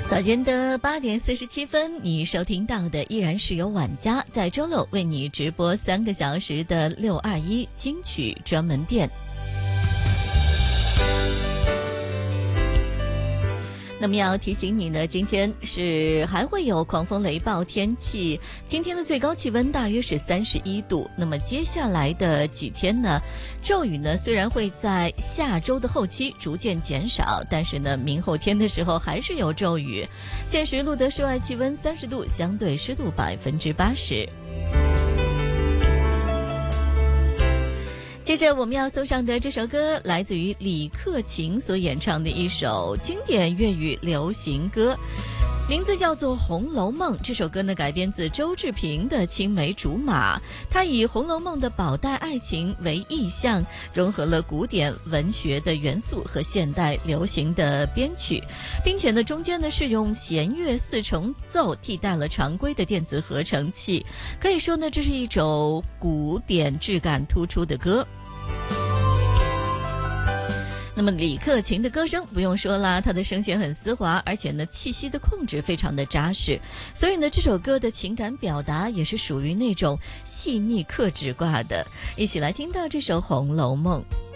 早间的8:47，你收听到的依然是由晚家在周六为你直播3个小时的621金曲专门店。那么要提醒你呢，今天是还会有狂风雷暴天气，今天的最高气温大约是31度。那么接下来的几天呢，骤雨呢虽然会在下周的后期逐渐减少，但是呢明后天的时候还是有骤雨。现时录得室外气温30度，相对湿度80%。接着我们要送上的这首歌来自于李克勤所演唱的一首经典粤语流行歌，名字叫做《红楼梦》。这首歌呢改编自周志平的青梅竹马，它以《红楼梦》的宝黛爱情为意象，融合了古典文学的元素和现代流行的编曲，并且呢中间呢是用弦乐4重奏替代了常规的电子合成器，可以说呢这是一首古典质感突出的歌。那么李克勤的歌声不用说啦，他的声线很丝滑，而且呢气息的控制非常的扎实，所以呢这首歌的情感表达也是属于那种细腻克制挂的。一起来听到这首《红楼梦》。